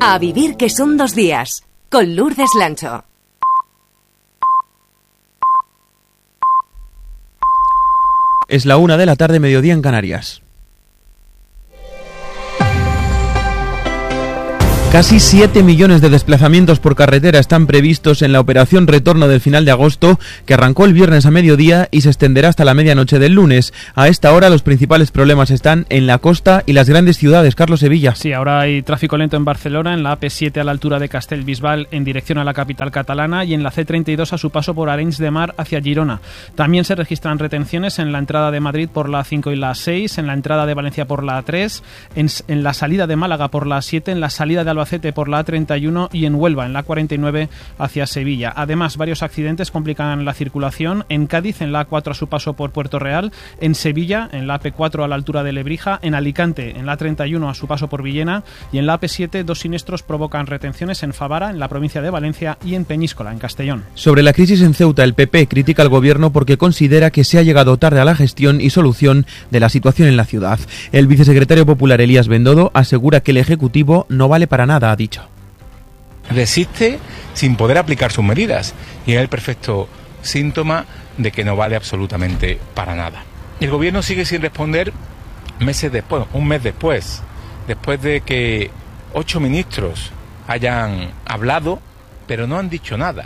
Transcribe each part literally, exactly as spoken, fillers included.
A vivir que son dos días, con Lourdes Lancho. Es la una de la tarde, mediodía en Canarias. Casi siete millones de desplazamientos por carretera están previstos en la operación Retorno del final de agosto, que arrancó el viernes a mediodía y se extenderá hasta la medianoche del lunes. A esta hora los principales problemas están en la costa y las grandes ciudades. Carlos Sevilla. Sí, ahora hay tráfico lento en Barcelona, en la A P siete a la altura de Castellbisbal en dirección a la capital catalana y en la C treinta y dos a su paso por Arenys de Mar hacia Girona. También se registran retenciones en la entrada de Madrid por la A cinco y la A seis, en la entrada de Valencia por la A tres, en, en la salida de Málaga por la A siete, en la salida de Albacete por la A treinta y uno y en Huelva, en la A cuarenta y nueve hacia Sevilla. Además, varios accidentes complican la circulación en Cádiz, en la A cuatro a su paso por Puerto Real, en Sevilla, en la A P cuatro a la altura de Lebrija, en Alicante, en la A treinta y uno a su paso por Villena y en la A P siete dos siniestros provocan retenciones en Favara, en la provincia de Valencia y en Peñíscola, en Castellón. Sobre la crisis en Ceuta, el P P critica al gobierno porque considera que se ha llegado tarde a la gestión y solución de la situación en la ciudad. El vicesecretario popular Elías Bendodo asegura que el Ejecutivo no vale para nada, ha dicho. Desiste sin poder aplicar sus medidas y es el perfecto síntoma de que no vale absolutamente para nada. El gobierno sigue sin responder meses después, un mes después, después de que ocho ministros hayan hablado, pero no han dicho nada.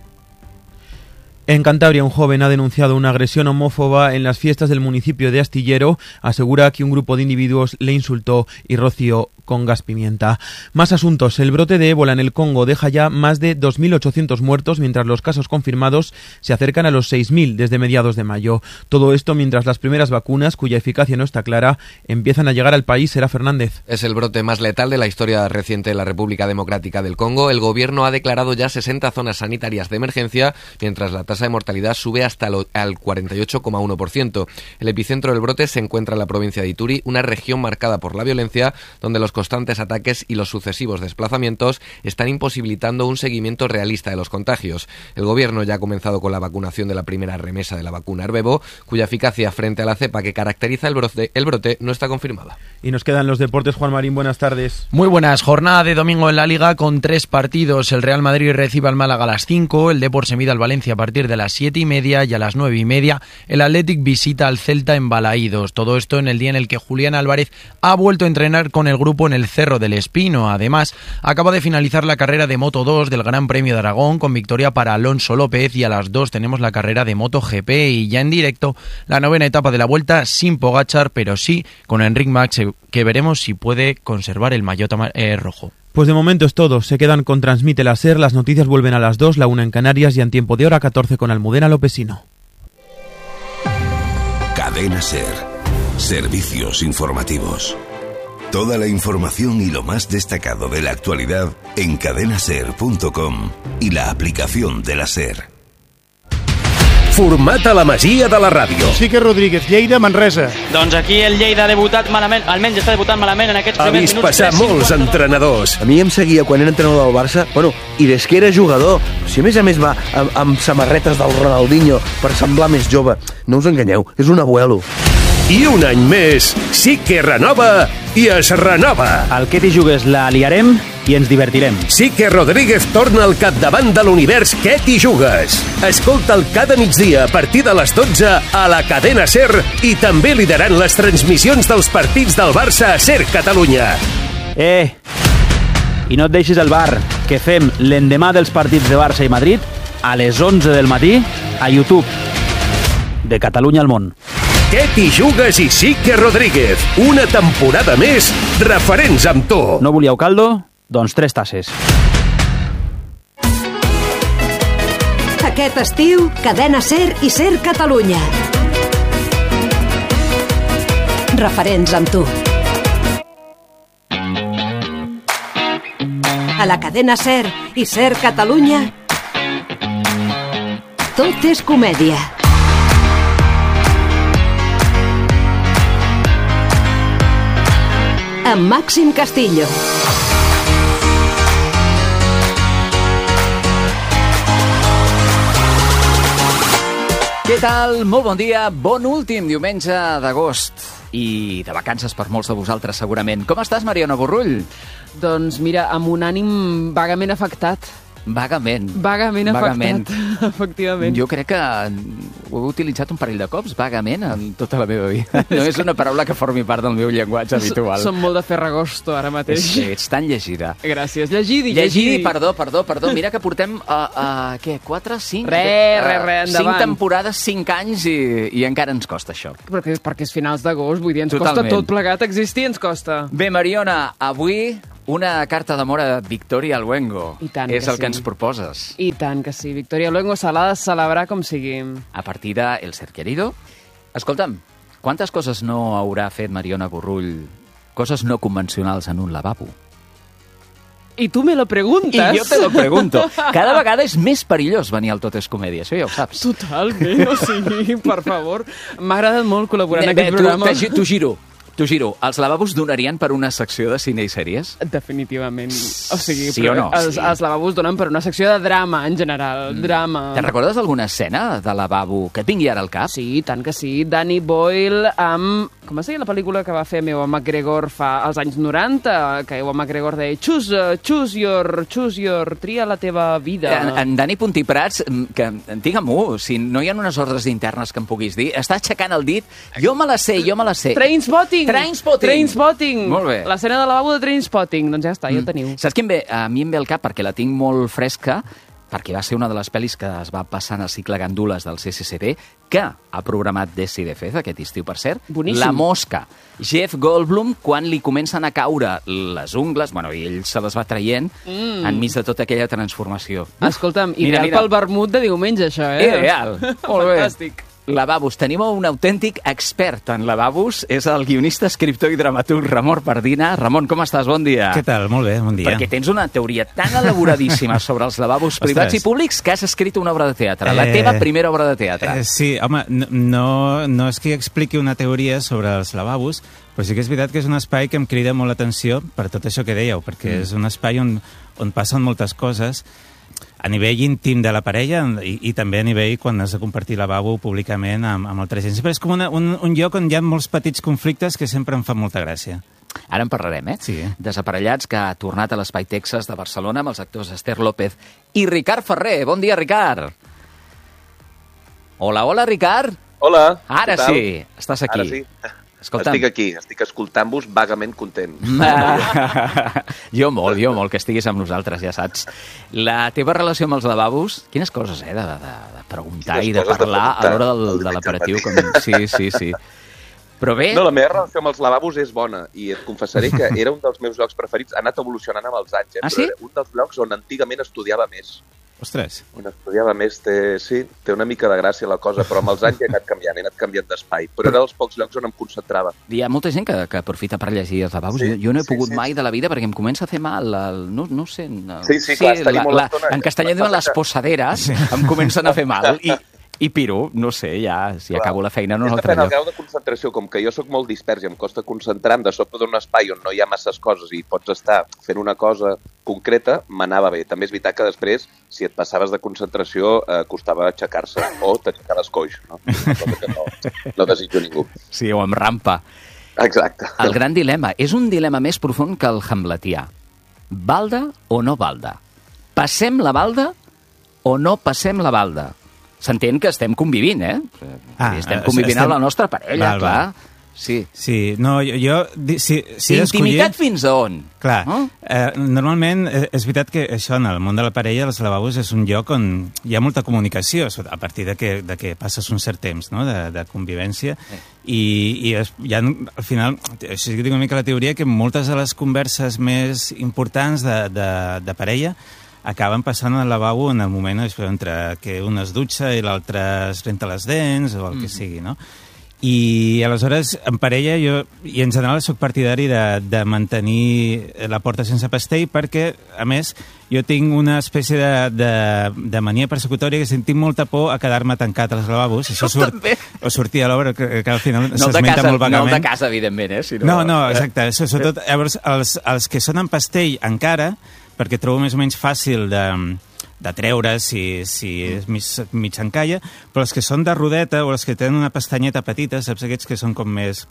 En Cantabria, un joven ha denunciado una agresión homófoba en las fiestas del municipio de Astillero. Asegura que un grupo de individuos le insultó y roció con gas pimienta. Más asuntos. El brote de ébola en el Congo deja ya más de dos mil ochocientos muertos, mientras los casos confirmados se acercan a los seis mil desde mediados de mayo. Todo esto mientras las primeras vacunas, cuya eficacia no está clara, empiezan a llegar al país. Será Fernández. Es el brote más letal de la historia reciente de la República Democrática del Congo. El gobierno ha declarado ya sesenta zonas sanitarias de emergencia, mientras la tasa de mortalidad sube hasta lo, al cuarenta y ocho coma uno por ciento. El epicentro del brote se encuentra en la provincia de Ituri, una región marcada por la violencia, donde los constantes ataques y los sucesivos desplazamientos están imposibilitando un seguimiento realista de los contagios. El gobierno ya ha comenzado con la vacunación de la primera remesa de la vacuna Arbevo, cuya eficacia frente a la cepa que caracteriza el brote, el brote no está confirmada. Y nos quedan los deportes. Juan Marín, buenas tardes. Muy buenas. Jornada de domingo en la Liga con tres partidos. El Real Madrid recibe al Málaga a las cinco, el Depor se mide al Valencia a partir de las siete y media y a las nueve y media el Athletic visita al Celta en Balaídos. Todo esto en el día en el que Julián Álvarez ha vuelto a entrenar con el grupo en el Cerro del Espino. Además, acaba de finalizar la carrera de Moto dos del Gran Premio de Aragón con victoria para Alonso López y a las dos tenemos la carrera de Moto G P y ya en directo la novena etapa de la Vuelta sin Pogačar, pero sí con Enric Mas, que veremos si puede conservar el maillot eh, rojo. Pues de momento es todo. Se quedan con Transmite la SER. Las noticias vuelven a las dos, la una en Canarias y en tiempo de hora catorce con Almudena Lopesino. Cadena SER. Servicios informativos. Toda la información y lo más destacado de la actualidad en cadena ser punto com y la aplicación de la SER. Format a la masia de la ràdio. Sique Rodríguez, Lleida, Manresa. Doncs aquí el Lleida ha debutat malament, almenys està debutant malament en aquests primers minuts. Ha vist passar molts entrenadors. A mi em seguia quan era entrenador del Barça, bueno, i des que era jugador. Si a més a més va amb, amb samarretes del Ronaldinho per semblar més jove, no us enganyeu, és un abuelo. I un any més, sí que renova i es renova. Al que t'hi jugues la liarem i ens divertirem. Sí que Rodríguez torna al capdavant de l'univers Què t'hi jugues. Escolta'l cada migdia a partir de les dotze a la cadena SER i també liderant les transmissions dels partits del Barça a SER Catalunya. Eh, i no et deixis el bar, que fem l'endemà dels partits de Barça i Madrid a les onze del matí a YouTube. De Catalunya al món. Què t'hi jugues i Sique Rodríguez. Una temporada més, referents amb tu. No volíeu caldo? Doncs tres tasses. Aquest estiu, Cadena SER i SER Catalunya. Referents amb tu. A la Cadena SER i SER Catalunya, tot és comèdia. Amb Màxim Castillo. Què tal? Molt bon dia, bon últim diumenge d'agost i de vacances per molts de vosaltres segurament. Com estàs, Mariano Borrull? Doncs mira, amb un ànim vagament afectat. Vagament. Vagament, Vagament. afectat, efectivament. Jo crec que ho he utilitzat un parell de cops, vagament, en tota la meva vida. No és una paraula que formi part del meu llenguatge habitual. Som molt de Ferragosto ara mateix. Sí, ets tan llegida. Gràcies. Llegidi, Llegidi, llegidi. perdó, perdó, perdó. Mira que portem, uh, uh, què, quatre, cinc? Re, re, re, endavant. Cinc temporades, cinc anys i, i encara ens costa això. Perquè, perquè és finals d'agost, vull dir, ens Totalment. costa tot plegat existir, ens costa. Bé, Mariona, avui una carta d'amor a Victoria Luengo. I tant és que el que sí. ens proposes. I tant que sí. Victoria Luengo se l'ha de celebrar com sigui. A partir de El Ser Querido. Escolta'm, quantes coses no haurà fet Mariona Borrull, coses no convencionals en un lavabo? I tu me lo preguntes. I jo te lo pregunto. Cada vegada és més perillós venir al Tot és Comèdia, això ja ho saps. Totalment, o sigui, per favor. M'ha agradat molt col·laborar en Bé, aquest tu, programa. t'ho t'ho giro. T'ho giro. Els lavabos donarien per una secció de cine i sèries? Definitivament. O sigui, Sí o no? els, Sí. els lavabos donen per una secció de drama, en general. Drama. Te'n recordes alguna escena de lavabo que et vingui ara al cap? Sí, tant que sí. Danny Boyle amb... Com es deia la pel·lícula que va fer Ewan McGregor fa als anys noranta? Que Ewan McGregor deia choose, uh, choose your, choose your, tria la teva vida. En, en Dani Puntí Prats, que digue-m'ho, si no hi ha unes ordres internes que em puguis dir, està aixecant el dit, jo me la sé, jo me la sé. Trainspotting! Trainspotting! Trainspotting! Molt bé. L'escena de lavabo de Trainspotting. Doncs ja està, ja ho teniu. Saps quin ve? A mi em ve al cap, perquè la tinc molt fresca, perquè va ser una de les pel·lis que es va passar en el cicle Gandules del C C C D, que ha programat Desi de Fez aquest estiu, per cert. Boníssim. La Mosca. Jeff Goldblum, quan li comencen a caure les ungles, bueno, i ell se les va traient Mm. enmig de tota aquella transformació. Escolta'm, Mira, ideal mira. pel vermut de diumenge, això, eh? Ideal. Molt bé. Fantàstic. Lavabos. Tenim un autèntic expert en lavabos. És el guionista, escriptor i dramaturg Ramon Pardina. Ramon, com estàs? Bon dia. Què tal? Molt bé, bon dia. Perquè tens una teoria tan elaboradíssima sobre els lavabos privats Ostres. i públics que has escrit una obra de teatre. La Eh, teva primera obra de teatre. Eh, sí, home, no- no, no és que expliqui una teoria sobre els lavabos, però sí que és veritat que és un espai que em crida molt l'atenció per tot això que dèieu, perquè Mm. és un espai on, on passen moltes coses a nivell íntim de la parella i, i també a nivell quan has de compartir lavabo públicament amb, amb altra gent. Sempre és com una, un, un lloc on hi ha molts petits conflictes que sempre em fan molta gràcia. Ara en parlarem, eh? Sí. Desaparellats, que ha tornat a l'Espai Texas de Barcelona amb els actors Esther López i Ricard Ferrer. Bon dia, Ricard. Hola, hola, Ricard. Hola. Ara què tal? sí, estàs aquí. Ara sí. Escolta'm. Estic aquí, estic escoltant-vos vagament content. jo molt, jo molt, que estiguis amb nosaltres, ja saps. La teva relació amb els lavabos, quines coses, eh, de, de, de preguntar Quines i de coses de parlar a preguntar l'hora al del, de diumenge l'aperitiu. al Com... Sí, sí, sí. Però bé... No, la meva relació amb els lavabos és bona i et confessaré que era un dels meus llocs preferits. Ha anat evolucionant amb els anys, eh? Ah, però sí? era un dels llocs on antigament estudiava més. Ostres. On estudiava més, té, sí, té una mica de gràcia la cosa, però amb els anys he anat canviant, he anat canviant d'espai. Però era dels pocs llocs on em concentrava. Hi ha molta gent que, que aprofita per llegir els lavabos. Sí, jo, jo no he sí, pogut sí. mai de la vida perquè em comença a fer mal. El, no, no sé... El, Sí, sí, clar, estar-hi la, molt la, estona. en castellà diuen les posaderes, em comencen a fer mal. I, i piro, no sé, ja, si acabo la feina en un És altre depèn del lloc. grau de concentració, com que jo sóc molt dispers i em costa concentrar-me de sobte d'un espai on no hi ha masses coses i pots estar fent una cosa concreta, m'anava bé. També és veritat que després, si et passaves de concentració, eh, costava aixecar-se o t'aixecaves coix, no? Una cosa que no, no desitjo a ningú. Sí, o amb rampa. Exacte. El gran dilema. És un dilema més profund que el hamletià. Balda o no balda? Passem la balda o no passem la balda? S'entén que estem convivint, eh? Ah, estem convivint estem- amb la nostra parella, Val, clar. val. Sí. Sí, no, jo... jo di- si, si he d'escollir- Intimitat fins a on? Clar, No? eh, normalment eh, és veritat que això en el món de la parella, els lavabos és un lloc on hi ha molta comunicació, a partir de que, de que passes un cert temps, no?, de, de convivència, i, i es, ja, al final, això dic una mica la teoria, que moltes de les converses més importants de, de, de parella acaben passant al lavabo en el moment això, entre que un es dutxa i l'altre es renta les dents o el que Mm. sigui, no? I aleshores, en parella, jo, i en general, sóc partidari de, de mantenir la porta sense pastell perquè, a més, jo tinc una espècie de, de, de mania persecutòria que tinc molta por a quedar-me tancat als lavabos. Això surt, o sortir a l'obra, que, que al final No el de s'esmenta casa, molt no vagament. el de casa, evidentment, eh? Sinó... No, no, exacte. Això, sobretot, llavors, els, els que són en pastell encara, perquè trobo més o menys fàcil de, de treure si, si és mig, mig encalla, però els que són de rodeta o els que tenen una pestanyeta petita, saps aquests que són com més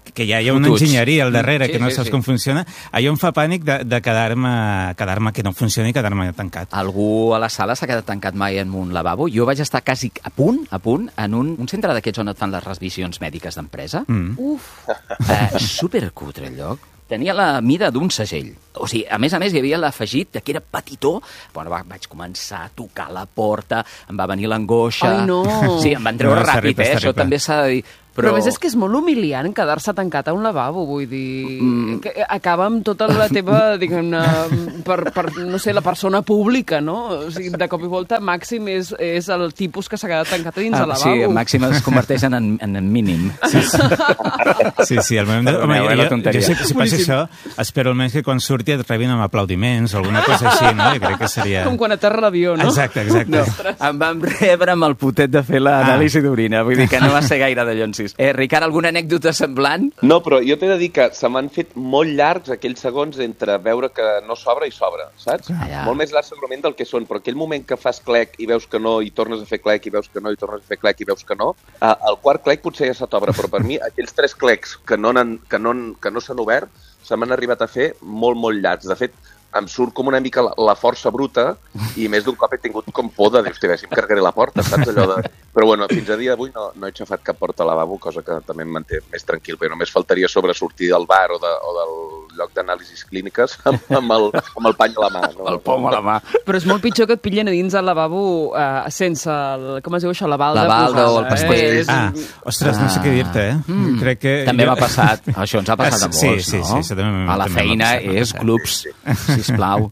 que ja hi ha una Fotuts. enginyeria al darrere, Mm, sí, que no sí, saps sí. com funciona, allò em fa pànic de, de quedar-me quedar-me que no funcioni i quedar-me tancat. Algú a la sala s'ha quedat tancat mai en un lavabo? Jo vaig estar quasi a punt, a punt, en un, un centre d'aquests on et fan les revisions mèdiques d'empresa. Mm. Uf. Eh, supercutre el lloc. Tenia la mida d'un segell. O sigui, a més a més, hi havia l'afegit de que era petitó. Bueno, va, vaig començar a tocar la porta, em va venir l'angoixa. Ai, no. Sí, em van treure No, és ràpid, terrible, eh? és Això terrible. també s'ha de dir. Però... Però a més és que és molt humiliant quedar-se tancat a un lavabo, vull dir... Mm. Que acaba amb tota la teva, diguem-ne, per, per, no sé, la persona pública, no? O sigui, de cop i volta, Màxim és, és el tipus que s'ha quedat tancat a dins Ah, el lavabo. sí, en Màxim es converteix en, en, en mínim. Sí, sí. Sí, sí, al moment de... Home, Perdoneu, eh, la jo, tonteria. jo, si, si passa això, espero almenys que quan surti et rebin amb aplaudiments o alguna cosa així, no? Jo crec que seria... Com quan aterra l'avió, no? Exacte, exacte. No, em vam rebre amb el potet de fer l'anàlisi ah. d'orina, vull dir que no va ser gaire de llonsis. Eh, Ricard, alguna anècdota semblant? No, però jo t'he de dir que se m'han fet molt llargs aquells segons entre veure que no sobra i sobra, saps? Allà. Molt més llargs segurament del que són, però aquell moment que fas clec i veus que no, i tornes a fer clec i veus que no, i tornes a fer clec i veus que no, eh, el quart clec potser ja se t'obre, però per mi aquells tres clecs que no, n'han- que no, que no s'han obert se m'han arribat a fer molt, molt llargs. De fet, em surt com una mica la, la força bruta i més d'un cop he tingut com por de dir, hòstia, si em carregaré la porta, saps allò de... Però bueno, fins a dia d'avui no, no he xafat cap porta al lavabo, cosa que també em manté més tranquil, però només faltaria sobresortir del bar o, de, o del lloc d'anàlisis clíniques amb, amb, el, amb el pany a la mà. No? El pom a la mà. Però és molt pitjor que et pillen a dins el lavabo eh, sense el... Com es diu això? La balda. La balda posada, o el pastell. Eh? És... Ah, ostres, no sé què dir-te, eh? Mm. Crec que... També jo- m'ha passat. Això ens ha passat a Sí, molts, sí, no? sí, això també m'ha- A la també m'ha feina passat, m'ha és passat. clubs, sisplau.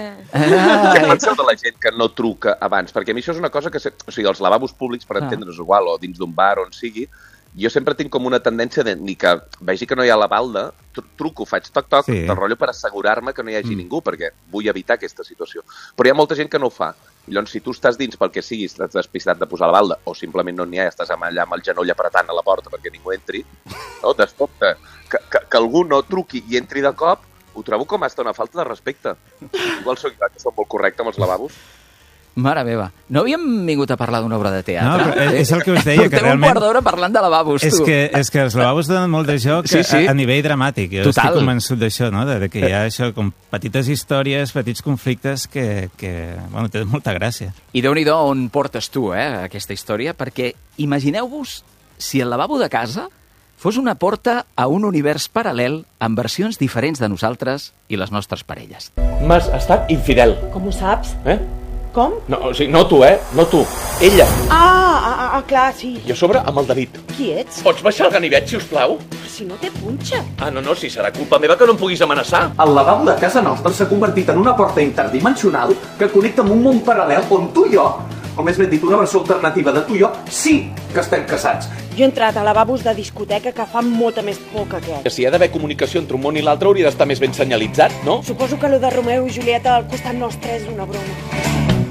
Què penseu de la gent que no truca abans? Perquè a mi això és una cosa que... Se... O sigui, els lavabos públics, per Ah. entendre's igual, o dins d'un bar, on sigui, jo sempre tinc com una tendència de ni que vegi que no hi ha la balda, tr truco, faig toc-toc, Sí. sí. del rotllo per assegurar-me que no hi hagi mm. ningú, perquè vull evitar aquesta situació. Però hi ha molta gent que no ho fa. I llavors, si tu estàs dins pel que sigui, estàs despistat de posar la balda, o simplement no n'hi ha, estàs amb allà amb el genoll apretant a la porta perquè ningú entri, no? D'estopte, que, que, que algú no truqui i entri de cop, ho trobo com hasta una falta de respecte. Igual soc jo, que soc molt correcte amb els lavabos. Mare meva. No havíem vingut a parlar d'una obra de teatre? No, però és el que us deia, que Portem realment- un quart d'hora parlant de lavabos, És tu. que, és que els lavabos donen molt de joc Sí, sí. a, a nivell dramàtic. Jo Total. estic convençut d'això, no? De, de que hi ha això, com petites històries, petits conflictes que, que bueno, tenen molta gràcia. I déu-n'hi-do on portes tu, eh, aquesta història, perquè imagineu-vos si el lavabo de casa fos una porta a un univers paral·lel amb versions diferents de nosaltres i les nostres parelles. M'has estat infidel. Com ho saps? Eh? Com? No, o sigui, no tu, eh? No tu. Ella. Ah, ah, ah, clar, sí. I a sobre amb el David. Qui ets? Pots baixar el ganivet, si us plau? Si no té punxa. Ah, no, no, si serà culpa meva que no em puguis amenaçar. El lavabo de casa nostra s'ha convertit en una porta interdimensional que connecta amb un món paral·lel on tu i jo, o més ben dit, una versió alternativa de tu i jo, sí que estem casats. Jo he entrat a lavabos de discoteca que fan molta més por que aquest. Que si hi ha d'haver comunicació entre un món i l'altre hauria d'estar més ben senyalitzat, no? Suposo que lo de Romeu i Julieta al costat nostre és una broma.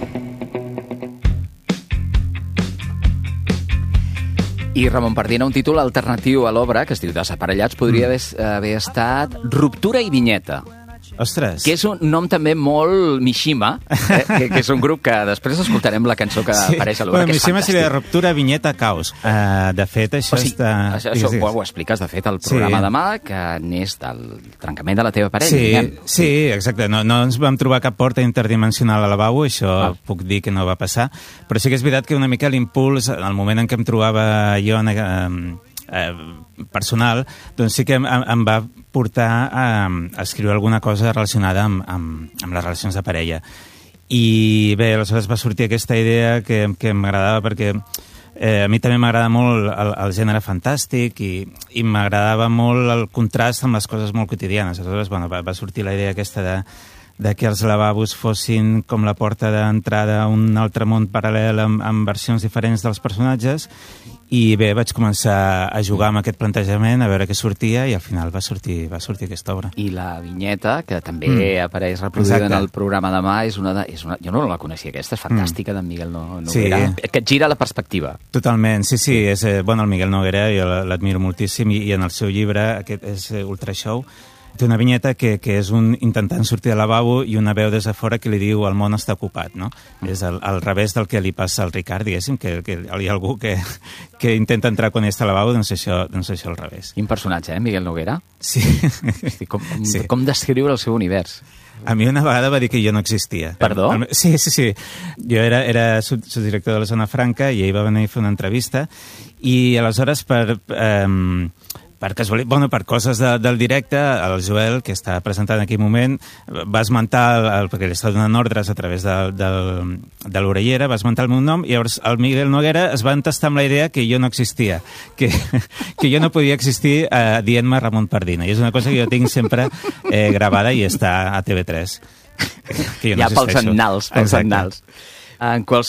I Ramon Pardina, un títol alternatiu a l'obra, que es diu Desaparellats, podria haver, haver estat Ruptura i Vinyeta. Ostres. Que és un nom també molt Mishima, eh? que, que és un grup que després escoltarem la cançó que sí. apareix a l'obra, Bueno, que és Mishima fantàstic. seria Ruptura, Vinyeta, Caos. Uh, de fet, això O sigui, està... això, Digues, això digues. ho, ho expliques, de fet, al programa Sí. demà, que n'és del trencament de la teva parella, Sí, diguem. sí, exacte. No, no ens vam trobar cap porta interdimensional al lavabo, això Ah. puc dir que no va passar, però sí que és veritat que una mica l'impuls, en el moment en què em trobava jo en, eh, eh, personal, doncs sí que em, em va portar a, a escriure alguna cosa relacionada amb, amb, amb les relacions de parella. I bé, aleshores va sortir aquesta idea que, que m'agradava perquè eh, a mi també m'agrada molt el, el gènere fantàstic i, i m'agradava molt el contrast amb les coses molt quotidianes. Aleshores, bueno, va, va sortir la idea aquesta de, de que els lavabos fossin com la porta d'entrada a un altre món paral·lel amb, amb versions diferents dels personatges. I bé, vaig començar a jugar amb aquest plantejament, a veure què sortia, i al final va sortir, va sortir aquesta obra. I la vinyeta, que també Mm. apareix reproduïda Exacte. en el programa demà, és una, de, és una... Jo no la coneixia, aquesta, és fantàstica, mm. d'en Miguel no, Sí. Noguera, que et gira la perspectiva. Totalment, sí, sí. És, eh, bueno, el Miguel Noguera jo l'admiro moltíssim i, i en el seu llibre, aquest és eh, Ultra Show, té una vinyeta que, que és un intentant sortir del lavabo i una veu des de fora que li diu el món està ocupat, no? Mm. És al, al revés del que li passa al Ricard, diguéssim, que, que hi ha algú que, que intenta entrar quan està al lavabo, doncs això, doncs això al revés. Quin personatge, eh, Miguel Noguera? Sí. Hosti, com, sí. Com descriure el seu univers? A mi una vegada va dir que jo no existia. Perdó? Sí, sí, sí. Jo era, era subdirector de la Zona Franca i ell va venir a fer una entrevista i aleshores per... Eh, Per, casualitat, bueno, per coses de, del directe, el Joel, que està presentant en aquell moment, va esmentar, el, el, perquè li està donant ordres a través de, de, de l'orellera, va esmentar el meu nom, i llavors el Miguel Noguera es va entestar amb la idea que jo no existia, que, que jo no podia existir eh, dient-me Ramon Pardina. I és una cosa que jo tinc sempre eh, gravada i està a T V tres. Que jo no ja pels annals, pels Exacte. annals. En qualsevol